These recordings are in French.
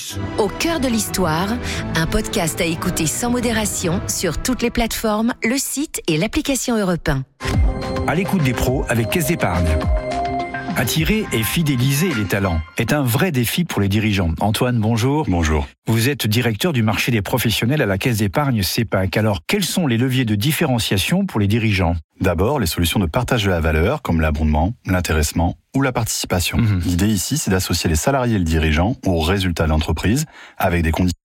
plus. Au cœur de l'histoire, un podcast à écouter sans modération sur toutes les plateformes, le site et l'application Europe 1. À l'écoute des pros avec Caisse d'Épargne. Attirer et fidéliser les talents est un vrai défi pour les dirigeants. Antoine, bonjour. Bonjour. Vous êtes directeur du marché des professionnels à la Caisse d'Épargne CEPAC. Alors, quels sont les leviers de différenciation pour les dirigeants ? D'abord, les solutions de partage de la valeur, comme l'abondement, l'intéressement ou la participation. L'idée ici, c'est d'associer les salariés et le dirigeant aux résultats de l'entreprise avec des conditions.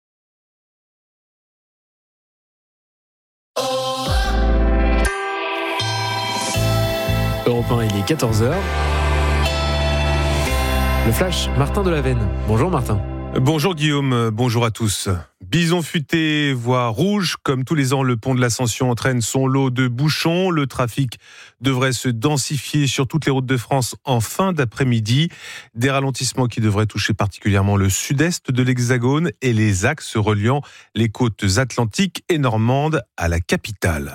Europe 1, il est 14h. Le Flash, Martin Delavenne. Bonjour Martin. Bonjour Guillaume, bonjour à tous. Bison futé, voie rouge. Comme tous les ans, le pont de l'Ascension entraîne son lot de bouchons. Le trafic devrait se densifier sur toutes les routes de France en fin d'après-midi. Des ralentissements qui devraient toucher particulièrement le sud-est de l'Hexagone et les axes reliant les côtes atlantiques et normandes à la capitale.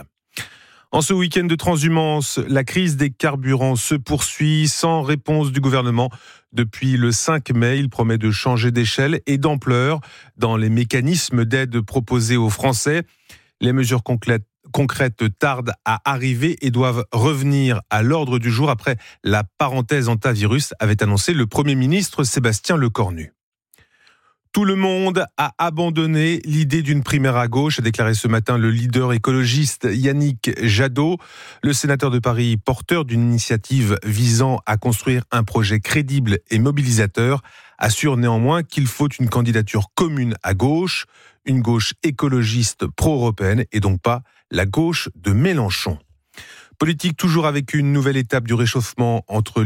En ce week-end de transhumance, la crise des carburants se poursuit sans réponse du gouvernement. Depuis le 5 mai, il promet de changer d'échelle et d'ampleur dans les mécanismes d'aide proposés aux Français. Les mesures concrètes tardent à arriver et doivent revenir à l'ordre du jour après la parenthèse antivirus, avait annoncé le Premier ministre Sébastien Lecornu. Tout le monde a abandonné l'idée d'une primaire à gauche, a déclaré ce matin le leader écologiste Yannick Jadot. Le sénateur de Paris, porteur d'une initiative visant à construire un projet crédible et mobilisateur, assure néanmoins qu'il faut une candidature commune à gauche, une gauche écologiste pro-européenne et donc pas la gauche de Mélenchon. Politique toujours avec une nouvelle étape du réchauffement entre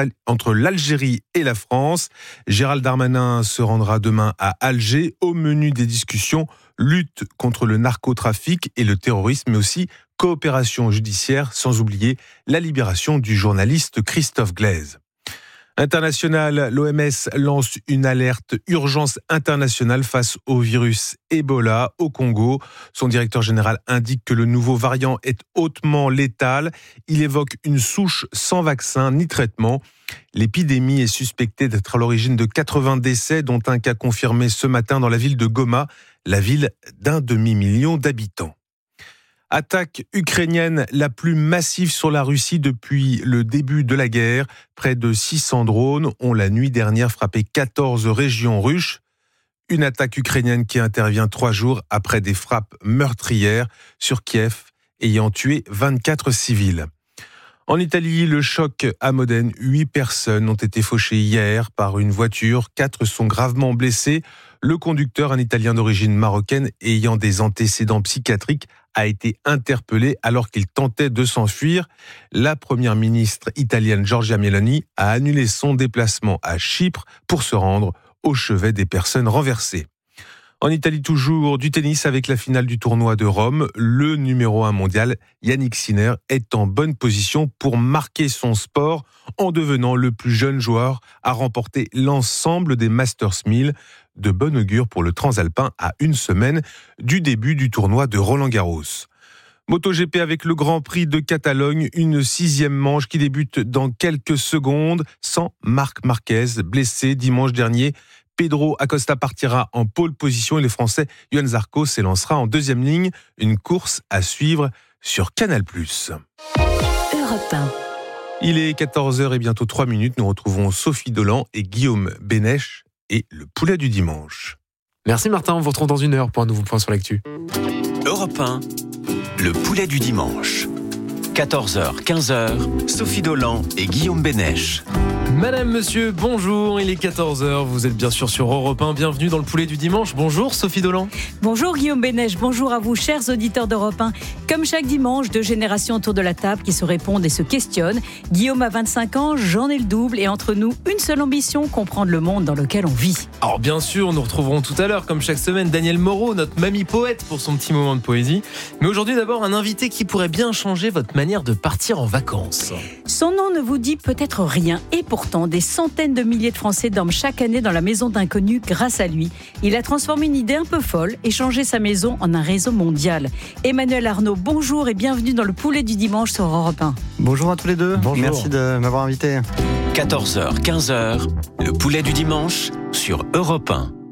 l'Algérie et la France. Gérald Darmanin se rendra demain à Alger. Au menu des discussions, lutte contre le narcotrafic et le terrorisme, mais aussi coopération judiciaire, sans oublier la libération du journaliste Christophe Glaise. International, l'OMS lance une alerte urgence internationale face au virus Ebola au Congo. Son directeur général indique que le nouveau variant est hautement létal. Il évoque une souche sans vaccin ni traitement. L'épidémie est suspectée d'être à l'origine de 80 décès, dont un cas confirmé ce matin dans la ville de Goma, la ville d'1 demi-million d'habitants. Attaque ukrainienne la plus massive sur la Russie depuis le début de la guerre. Près de 600 drones ont la nuit dernière frappé 14 régions russes. Une attaque ukrainienne qui intervient 3 jours après des frappes meurtrières sur Kiev, ayant tué 24 civils. En Italie, le choc à Modène. 8 personnes ont été fauchées hier par une voiture. 4 sont gravement blessés. Le conducteur, un Italien d'origine marocaine ayant des antécédents psychiatriques, a été interpellé alors qu'il tentait de s'enfuir. La première ministre italienne Giorgia Meloni a annulé son déplacement à Chypre pour se rendre au chevet des personnes renversées. En Italie toujours, du tennis avec la finale du tournoi de Rome. Le numéro 1 mondial, Yannick Sinner, est en bonne position pour marquer son sport en devenant le plus jeune joueur à remporter l'ensemble des Masters 1000. De bon augure pour le transalpin à une semaine du début du tournoi de Roland-Garros. MotoGP avec le Grand Prix de Catalogne, une 6e manche qui débute dans quelques secondes sans Marc Marquez, blessé dimanche dernier. Pedro Acosta partira en pole position et le Français Johan Zarco s'élancera en 2e ligne. Une course à suivre sur Canal+. Europe 1. Il est 14h et bientôt 3 minutes. Nous retrouvons Sophie Dolan et Guillaume Bénèche et le poulet du dimanche. Merci Martin, on vous retrouve dans 1 heure pour un nouveau point sur l'actu. Europe 1, le poulet du dimanche. 14h, 15h, Sophie Dolan et Guillaume Bénèche. Madame, monsieur, bonjour, il est 14h, vous êtes bien sûr sur Europe 1, bienvenue dans le poulet du dimanche. Bonjour Sophie Dolan. Bonjour Guillaume Bénèche, bonjour à vous chers auditeurs d'Europe 1. Comme chaque dimanche, 2 générations autour de la table qui se répondent et se questionnent. Guillaume a 25 ans, j'en ai le double et entre nous, une seule ambition, comprendre le monde dans lequel on vit. Alors bien sûr, nous retrouverons tout à l'heure, comme chaque semaine, Daniel Moreau, notre mamie poète pour son petit moment de poésie. Mais aujourd'hui d'abord, un invité qui pourrait bien changer votre manière de partir en vacances. Son nom ne vous dit peut-être rien et pourtant des centaines de milliers de Français dorment chaque année dans la maison d'inconnus grâce à lui. Il a transformé une idée un peu folle et changé sa maison en un réseau mondial. Emmanuel Arnaud, bonjour et bienvenue dans le poulet du dimanche sur Europe 1. Bonjour à tous les deux, Bonjour. Merci de m'avoir invité. 14h, 15h, le poulet du dimanche sur Europe 1.